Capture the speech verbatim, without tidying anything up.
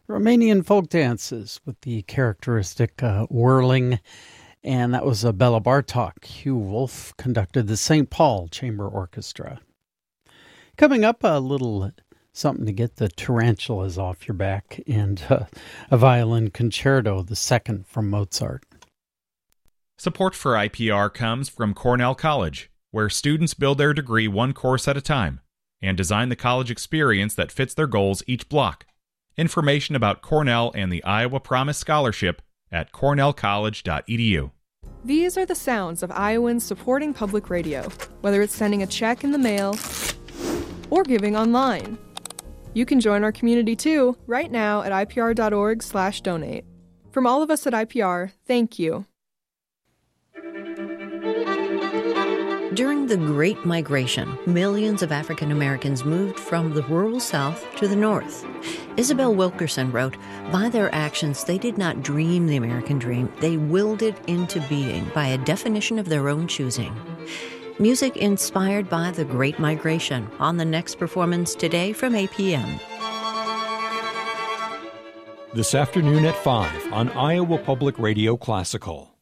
Romanian folk dances with the characteristic uh, whirling, and that was a Bela Bartok. Hugh Wolf conducted the Saint Paul Chamber Orchestra. Coming up, a little something to get the tarantulas off your back, and uh, a violin concerto, the second from Mozart. Support for I P R comes from Cornell College, where students build their degree one course at a time and design the college experience that fits their goals each block. Information about Cornell and the Iowa Promise Scholarship at cornell college dot e d u. These are the sounds of Iowans supporting public radio, whether it's sending a check in the mail or giving online. You can join our community too, right now at I P R dot org slash donate. From all of us at I P R, thank you. During the Great Migration, millions of African Americans moved from the rural South to the North. Isabel Wilkerson wrote, "By their actions, they did not dream the American dream. They willed it into being by a definition of their own choosing." Music inspired by the Great Migration on the next performance today from A P M. This afternoon at five on Iowa Public Radio Classical.